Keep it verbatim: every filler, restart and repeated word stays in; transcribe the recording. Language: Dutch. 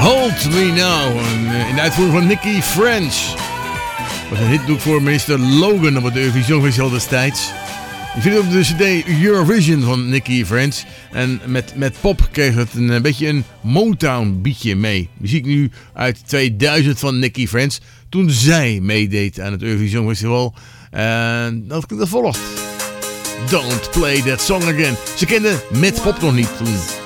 Hold Me Now, in de uitvoering van Nicky French. Wat een hitdoek voor minister Logan op het Eurovisie Songfestival destijds. Je vindt op de cd Eurovision van Nicky French. En met, met pop kreeg het een, een beetje een Motown beatje mee. Muziek nu uit tweeduizend van Nicky French. Toen zij meedeed aan het Eurovisie Songfestival. En dat, dat volgt. Don't Play That Song Again. Ze kenden met pop nog niet toen.